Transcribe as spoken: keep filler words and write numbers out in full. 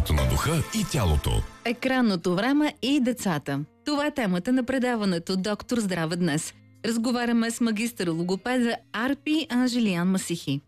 здравето на духа и тялото. Екранното време и децата. Това е темата на предаването Доктор Здраве днес. Разговаряме с магистър логопеда Арпи Анжелиян Масихи.